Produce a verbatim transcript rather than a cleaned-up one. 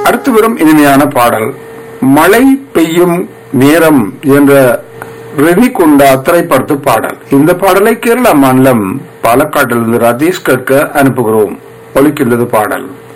அடுத்து வரும் இனிமையான பாடல் மழை பெய்யும் நேரம் என்ற ரெவிகுண்டா திரைப்படத்து பாடல். இந்த பாடலை கேரள மாநிலம் பாலக்காட்டிலிருந்து ராஜேஷ் கேட்க அனுப்புகிறோம். ஒலிக்கின்றது பாடல்.